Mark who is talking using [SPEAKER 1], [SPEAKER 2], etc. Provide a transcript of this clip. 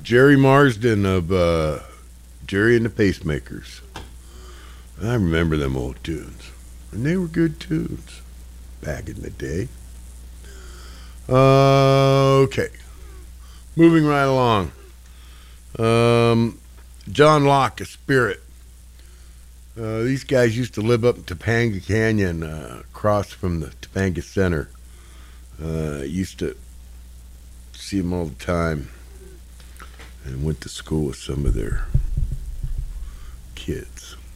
[SPEAKER 1] Jerry Marsden of Jerry and the Pacemakers. I remember them old tunes. And they were good tunes back in the day. Okay. Moving right along. John Locke, A Spirit. These guys used to live up in Topanga Canyon, across from the Topanga Center. Used to see them all the time, and went to school with some of their kids.